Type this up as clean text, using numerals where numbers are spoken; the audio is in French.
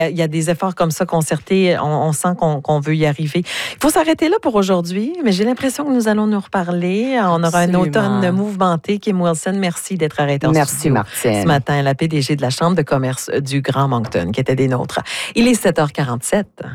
Il y a des efforts comme ça concertés. On sent qu'on veut y arriver. Il faut s'arrêter là pour aujourd'hui, mais j'ai l'impression que nous allons nous reparler. On aura un automne mouvementé. Kim Wilson, merci d'être arrêté en studio. Merci, Martine. Ce matin, la PDG de la Chambre de commerce du Grand Moncton, qui était des nôtres. Il est 7h47.